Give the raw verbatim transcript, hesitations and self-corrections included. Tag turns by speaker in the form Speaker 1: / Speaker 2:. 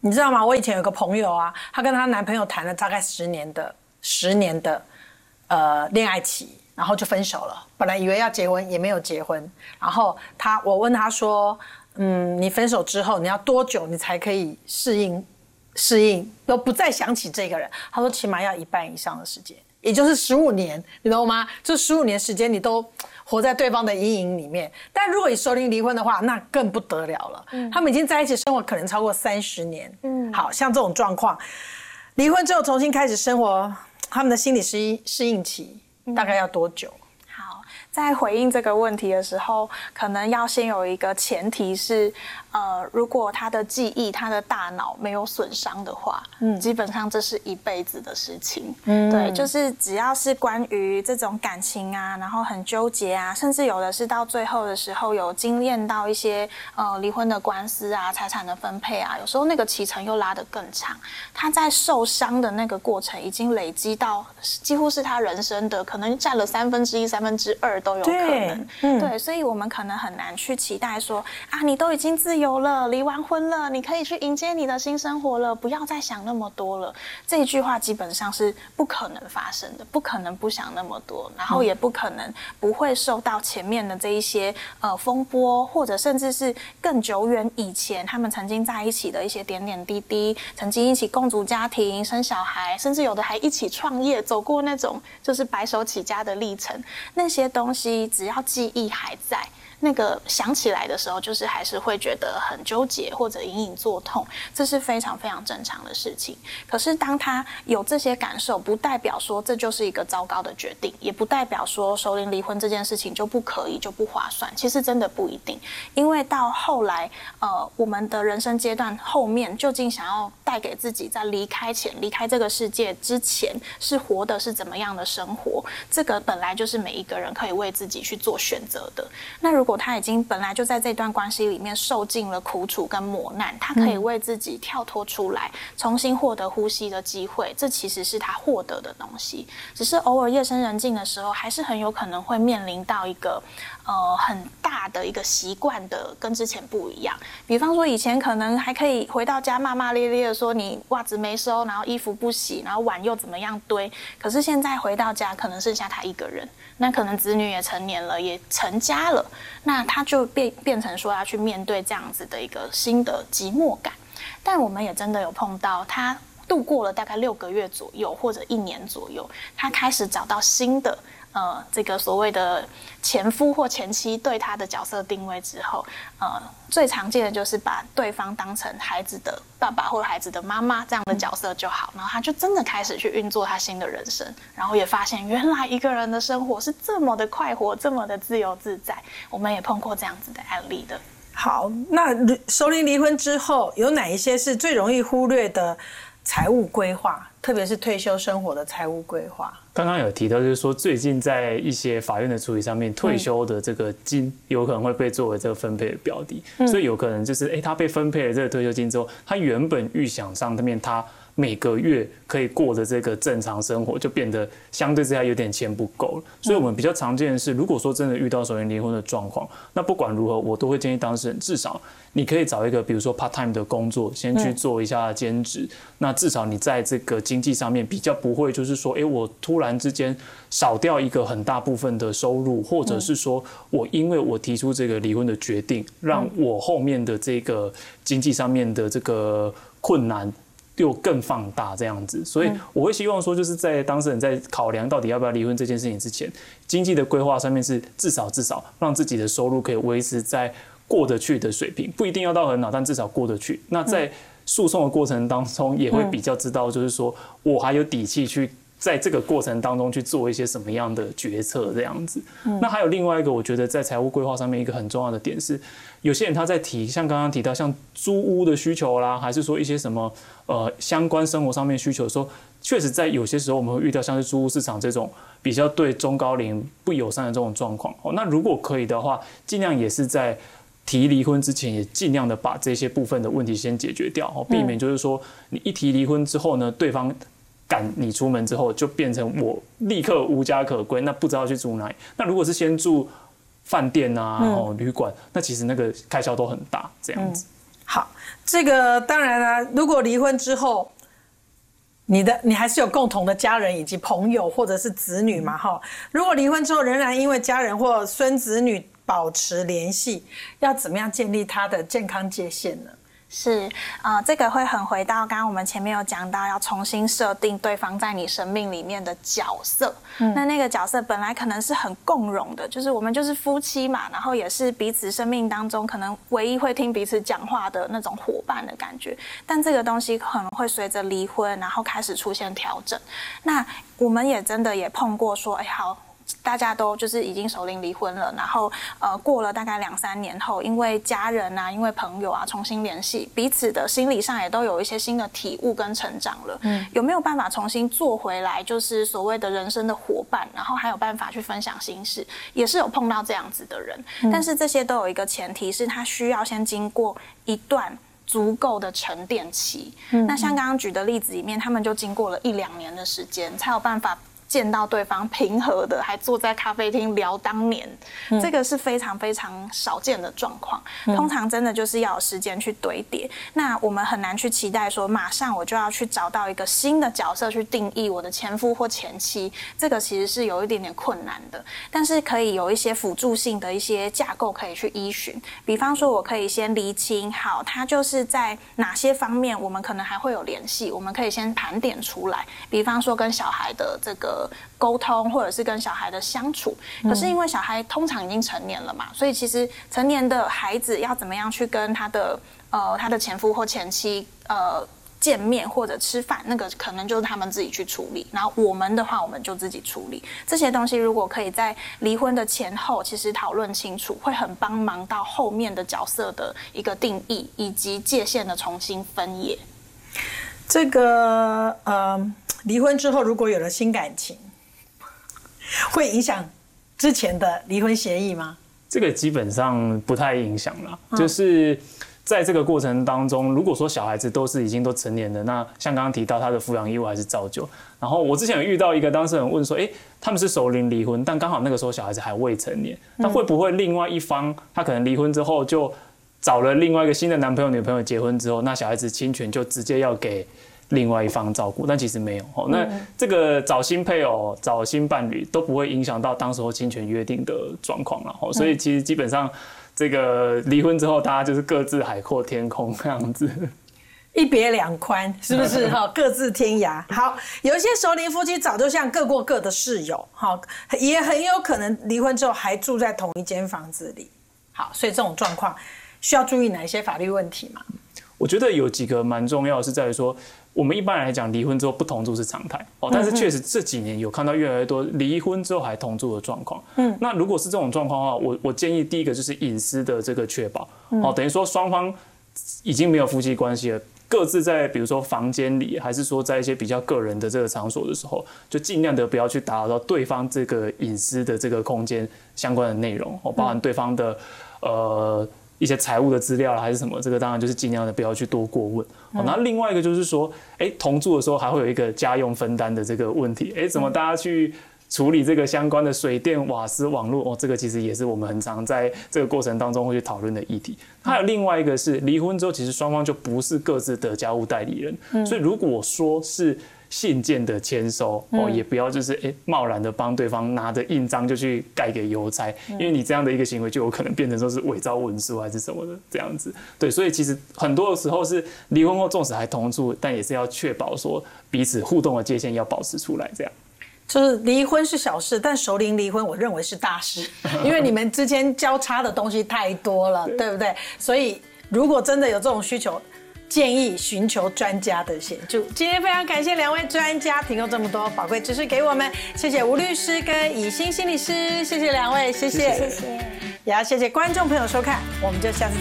Speaker 1: 你知道吗？我以前有个朋友啊，她跟她男朋友谈了大概十年的十年的呃恋爱期，然后就分手了。本来以为要结婚，也没有结婚。然后他，我问他说：“嗯，你分手之后你要多久你才可以适应适应，都不再想起这个人？”他说：“起码要一半以上的时间，也就是十五年，你懂吗？这十五年时间你都活在对方的阴影里面。但如果你熟龄离婚的话，那更不得了了。嗯、他们已经在一起生活可能超过三十年。嗯，好像这种状况，离婚之后重新开始生活，他们的心理适应适应期。”大概要多久？
Speaker 2: 好，在回应这个问题的时候，可能要先有一个前提是，呃，如果他的记忆、他的大脑没有损伤的话，嗯，基本上这是一辈子的事情。嗯，对，就是只要是关于这种感情啊，然后很纠结啊，甚至有的是到最后的时候有经验到一些呃离婚的官司啊、财产的分配啊，有时候那个期程又拉得更长。他在受伤的那个过程已经累积到几乎是他人生的可能占了三分之一、三分之二都有可能。嗯，对，所以我们可能很难去期待说啊，你都已经自由了，离完婚了，你可以去迎接你的新生活了，不要再想那么多了。这一句话基本上是不可能发生的，不可能不想那么多，然后也不可能不会受到前面的这一些呃风波，或者甚至是更久远以前他们曾经在一起的一些点点滴滴，曾经一起共组家庭、生小孩，甚至有的还一起创业，走过那种就是白手起家的历程。那些东西只要记忆还在，那个想起来的时候，就是还是会觉得很纠结或者隐隐作痛，这是非常非常正常的事情。可是当他有这些感受，不代表说这就是一个糟糕的决定，也不代表说熟龄离婚这件事情就不可以、就不划算。其实真的不一定，因为到后来，呃，我们的人生阶段后面究竟想要带给自己在离开前、离开这个世界之前是活的是怎么样的生活，这个本来就是每一个人可以为自己去做选择的。那如果他已经本来就在这段关系里面受尽了苦楚跟磨难，他可以为自己跳脱出来，重新获得呼吸的机会，这其实是他获得的东西。只是偶尔夜深人静的时候，还是很有可能会面临到一个呃很大的一个习惯的跟之前不一样。比方说以前可能还可以回到家骂骂咧咧的说你袜子没收，然后衣服不洗，然后碗又怎么样堆，可是现在回到家可能剩下他一个人，那可能子女也成年了，也成家了，那他就变变成说要去面对这样子的一个新的寂寞感。但我们也真的有碰到他度过了大概六个月左右或者一年左右，他开始找到新的呃这个所谓的前夫或前妻对他的角色定位之后，呃最常见的就是把对方当成孩子的爸爸或者孩子的妈妈这样的角色就好，然后他就真的开始去运作他新的人生，然后也发现原来一个人的生活是这么的快活，这么的自由自在。我们也碰过这样子的案例的。
Speaker 1: 好，那熟龄离婚之后有哪一些是最容易忽略的财务规划，特别是退休生活的财务规划？
Speaker 3: 刚刚有提到，就是说最近在一些法院的处理上面，退休的这个金有可能会被作为这个分配的标的，嗯、所以有可能就是，哎，他被分配了这个退休金之后，他原本预想上面他每个月可以过的这个正常生活，就变得相对之下有点钱不够了。所以我们比较常见的是，如果说真的遇到熟龄离婚的状况，那不管如何，我都会建议当事人至少你可以找一个比如说 part time 的工作，先去做一下兼职。嗯、那至少你在这个经济上面比较不会就是说，哎，我突然之间少掉一个很大部分的收入，或者是说我因为我提出这个离婚的决定，让我后面的这个经济上面的这个困难又更放大这样子。所以我会希望说，就是在当事人在考量到底要不要离婚这件事情之前，经济的规划上面是至少至少让自己的收入可以维持在过得去的水平，不一定要到很好，但至少过得去。那在诉讼的过程当中，也会比较知道，就是说我还有底气去在这个过程当中去做一些什么样的决策这样子。嗯、那还有另外一个，我觉得在财务规划上面一个很重要的点是，有些人他在提，像刚刚提到像租屋的需求啦，还是说一些什么呃相关生活上面需求的时候，确实在有些时候我们会遇到像是租屋市场这种比较对中高龄不友善的这种状况。哦，那如果可以的话，尽量也是在提离婚之前，也尽量的把这些部分的问题先解决掉，避免就是说你一提离婚之后呢，对方赶你出门之后，就变成我立刻无家可归，那不知道去住哪里。那如果是先住饭店啊、嗯、旅馆，那其实那个开销都很大，这样子。
Speaker 1: 嗯好，这个当然啦，如果离婚之后，你的你还是有共同的家人以及朋友或者是子女嘛，哈。如果离婚之后仍然因为家人或孙子女保持联系，要怎么样建立他的健康界限呢？
Speaker 2: 是，呃，这个会很回到刚刚我们前面有讲到，要重新设定对方在你生命里面的角色。嗯，那那个角色本来可能是很共融的，就是我们就是夫妻嘛，然后也是彼此生命当中可能唯一会听彼此讲话的那种伙伴的感觉。但这个东西可能会随着离婚，然后开始出现调整。那我们也真的也碰过说，哎，好。大家都就是已经熟龄离婚了，然后呃过了大概两三年后，因为家人啊，因为朋友啊重新联系，彼此的心理上也都有一些新的体悟跟成长了。嗯，有没有办法重新做回来，就是所谓的人生的伙伴，然后还有办法去分享心事，也是有碰到这样子的人。嗯，但是这些都有一个前提，是他需要先经过一段足够的沉淀期。嗯，那像刚刚举的例子里面，他们就经过了一两年的时间，才有办法见到对方平和的，还坐在咖啡厅聊当年，嗯，这个是非常非常少见的状况。嗯，通常真的就是要有时间去堆叠。那我们很难去期待说，马上我就要去找到一个新的角色去定义我的前夫或前妻，这个其实是有一点点困难的。但是可以有一些辅助性的一些架构可以去依循，比方说我可以先厘清好，他就是在哪些方面我们可能还会有联系，我们可以先盘点出来。比方说跟小孩的这个沟通，或者是跟小孩的相处。可是因为小孩通常已经成年了嘛，所以其实成年的孩子要怎么样去跟他的呃他的前夫或前妻呃见面或者吃饭，那个可能就是他们自己去处理。然后我们的话，我们就自己处理。这些东西如果可以在离婚的前后其实讨论清楚，会很帮忙到后面的角色的一个定义以及界限的重新分野。
Speaker 1: 这个呃，离婚之后如果有了新感情，会影响之前的离婚协议吗？
Speaker 3: 这个基本上不太影响啦，嗯，就是在这个过程当中，如果说小孩子都是已经都成年的，那像刚刚提到他的抚养义务还是照旧。然后我之前有遇到一个当事人问说，哎，他们是熟龄离婚，但刚好那个时候小孩子还未成年，那会不会另外一方他可能离婚之后就找了另外一个新的男朋友女朋友，结婚之后，那小孩子侵权就直接要给另外一方照顾？但其实没有。那这个找新配偶、找新伴侣都不会影响到当时候侵权约定的状况了。所以其实基本上这个离婚之后，大家就是各自海阔天空这样子。
Speaker 1: 一别两宽，是不是？哈，各自天涯。好，有一些熟龄夫妻早就像各过各的室友，好，也很有可能离婚之后还住在同一间房子里。好，所以这种状况需要注意哪一些法律问题吗？
Speaker 3: 我觉得有几个蛮重要的是在于说，我们一般来讲离婚之后不同住是常态哦，但是确实这几年有看到越来越多离婚之后还同住的状况。嗯，那如果是这种状况的话，我我建议第一个就是隐私的这个确保哦，等于说双方已经没有夫妻关系了，各自在比如说房间里，还是说在一些比较个人的这个场所的时候，就尽量的不要去打扰到对方这个隐私的这个空间相关的内容哦，包含对方的呃。一些财务的资料还是什么，这个当然就是尽量的不要去多过问。嗯，那另外一个就是说，哎，同住的时候还会有一个家用分担的这个问题，哎，怎么大家去处理这个相关的水电、瓦斯、网络？哦，这个其实也是我们很常在这个过程当中会去讨论的议题。还有另外一个是离婚之后，其实双方就不是各自的家务代理人，嗯，所以如果说是信件的签收哦，也不要就是哎贸然的帮对方拿着印章就去盖给邮差，因为你这样的一个行为就有可能变成说是伪造文书还是什么的这样子。对，所以其实很多的时候是离婚后纵使还同住，但也是要确保说彼此互动的界限要保持出来，这样。
Speaker 1: 就是离婚是小事，但熟龄离婚我认为是大事，因为你们之间交叉的东西太多了，对不对？所以如果真的有这种需求，建议寻求专家的协助。今天非常感谢两位专家提供这么多宝贵知识给我们，谢谢吴律师跟以欣心理师，谢谢两位，谢谢，
Speaker 2: 谢谢，
Speaker 1: 也要谢谢观众朋友收看，我们就下次再见。